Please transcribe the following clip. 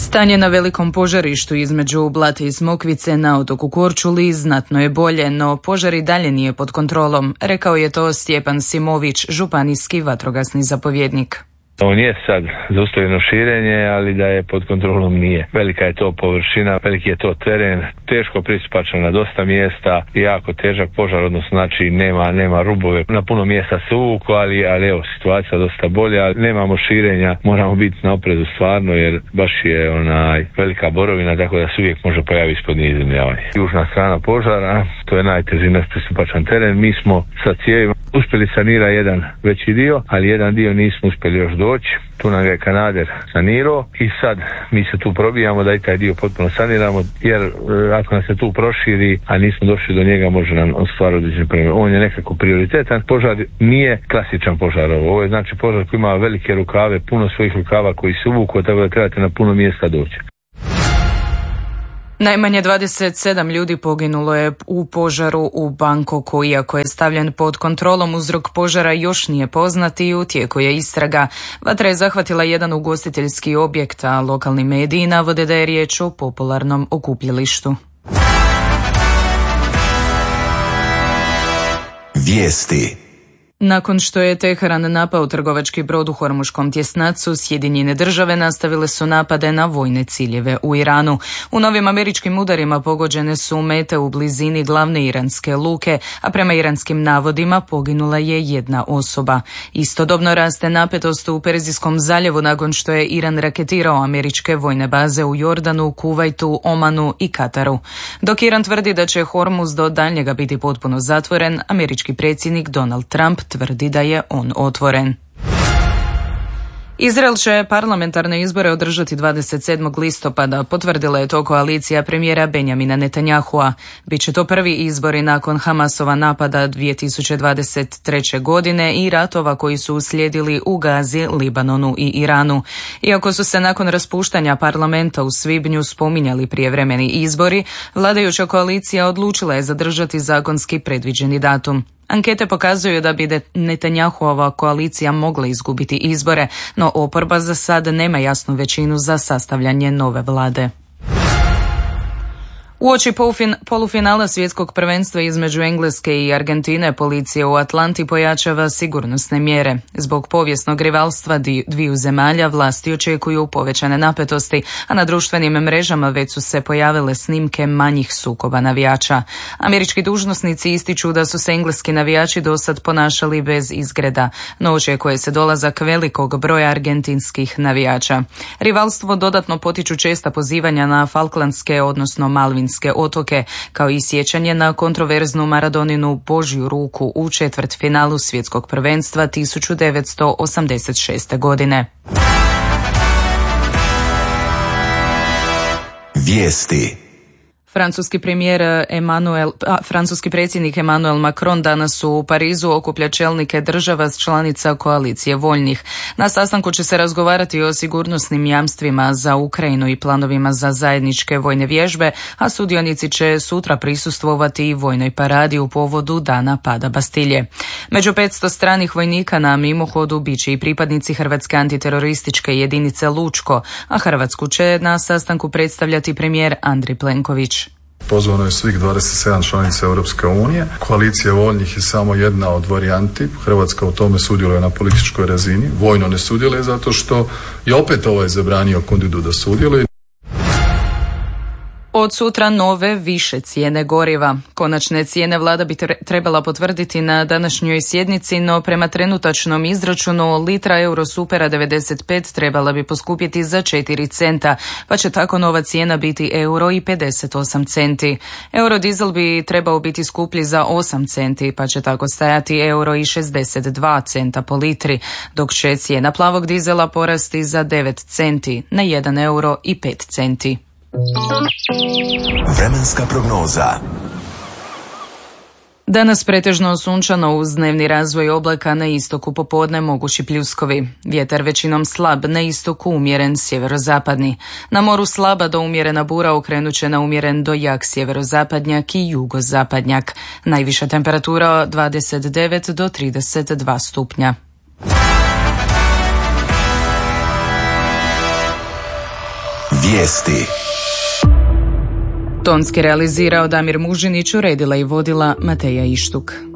Stanje na velikom požarištu između Blata i Smokvice na otoku Korčuli znatno je bolje, no požar i dalje nije pod kontrolom, rekao je to Stjepan Simović, županijski vatrogasni zapovjednik. On je sad zaustavljeno širenje, ali da je pod kontrolom nije. Velika je to površina, veliki je to teren, teško pristupačan na dosta mjesta, jako težak požar, odnosno znači nema rubove. Na puno mjesta se uvuku, ali evo, situacija dosta bolja, nemamo širenja, moramo biti na oprezu stvarno, jer baš je velika borovina, tako da se uvijek može pojaviti ispod izemljavanja. Južna strana požara, to je najteži nepristupačan teren, mi smo sa cijevima uspjeli sanirati jedan veći dio, ali jedan dio nismo uspjeli još doći. Tu nam je Kanader sanirao i sad mi se tu probijamo da i taj dio potpuno saniramo, jer ako nas se tu proširi, a nismo došli do njega, može nam stvarati određene probleme. On je nekako prioritetan. Požar nije klasičan požar. Ovo je znači požar koji ima velike rukave, puno svojih rukava koji se uvuku, tako da trebate na puno mjesta doći. Najmanje 27 ljudi poginulo je u požaru u Bangkoku. Iako je stavljen pod kontrolom, uzrok požara još nije poznat i u tijeku je istraga. Vatra je zahvatila jedan ugostiteljski objekt, a lokalni mediji navode da je riječ o popularnom okupljalištu. Vijesti. Nakon što je Teheran napao trgovački brod u Hormuškom tjesnacu, Sjedinjene države nastavile su napade na vojne ciljeve u Iranu. U novim američkim udarima pogođene su mete u blizini glavne iranske luke, a prema iranskim navodima poginula je jedna osoba. Istodobno raste napetost u Perzijskom zaljevu nakon što je Iran raketirao američke vojne baze u Jordanu, Kuvajtu, Omanu i Kataru. Dok Iran tvrdi da će Hormuz do daljnjega biti potpuno zatvoren, američki predsjednik Donald Trump tvrdi da je on otvoren. Izrael će parlamentarne izbore održati 27. listopada, potvrdila je to koalicija premijera Benjamina Netanyahua. Biće to prvi izbori nakon Hamasova napada 2023. godine i ratova koji su uslijedili u Gazi, Libanonu i Iranu. Iako su se nakon raspuštanja parlamenta u svibnju spominjali prijevremeni izbori, vladajuća koalicija odlučila je zadržati zakonski predviđeni datum. Ankete pokazuju da bi Netanyahuova koalicija mogla izgubiti izbore, no oporba za sad nema jasnu većinu za sastavljanje nove vlade. Uoči polufinala svjetskog prvenstva između Engleske i Argentine, policija u Atlanti pojačava sigurnosne mjere. Zbog povijesnog rivalstva dviju zemalja vlasti očekuju povećane napetosti, a na društvenim mrežama već su se pojavile snimke manjih sukoba navijača. Američki dužnosnici ističu da su se engleski navijači dosad ponašali bez izgreda, no očekuje se dolazak velikog broja argentinskih navijača. Rivalstvo dodatno potiču česta pozivanja na Falklandske, odnosno Malvinske otoke, kao i sjećanje na kontroverznu Maradoninu Božju ruku u četvrtfinalu svjetskog prvenstva 1986. godine. Vijesti. Francuski predsjednik Emmanuel Macron danas u Parizu okuplja čelnike država članica koalicije voljnih. Na sastanku će se razgovarati o sigurnosnim jamstvima za Ukrajinu i planovima za zajedničke vojne vježbe, a sudionici će sutra prisustvovati i vojnoj paradi u povodu dana pada Bastilje. Među 500 stranih vojnika na mimohodu bit će i pripadnici Hrvatske antiterorističke jedinice Lučko, a Hrvatsku će na sastanku predstavljati premijer Andrej Plenković. Pozvano je svih 27 članica Europske unije. Koalicija voljnih je samo jedna od varijanti. Hrvatska u tome sudjeluje na političkoj razini. Vojno ne sudjeluje zato što je opet zabranio kandidu da sudjeluje. Od sutra nove više cijene goriva. Konačne cijene vlada bi trebala potvrditi na današnjoj sjednici, no prema trenutačnom izračunu litra Eurosupera 95 trebala bi poskupjeti za 4 centa, pa će tako nova cijena biti €1,58. Eurodizel bi trebao biti skuplji za 8 centi, pa će tako stajati €1,62 po litri, dok će cijena plavog dizela porasti za 9 centi na €1,05. Vremenska prognoza. Danas pretežno sunčano uz dnevni razvoj oblaka, na istoku popodne mogući pljuskovi. Vjetar većinom slab, na istoku umjeren sjeverozapadni. Na moru slaba do umjerena bura okrenut će na umjeren do jak sjeverozapadnjak i jugozapadnjak. Najviša temperatura 29 do 32 stupnja. Vijesti. Tonski realizirao Damir Mužinić, uredila i vodila Mateja Ištuk.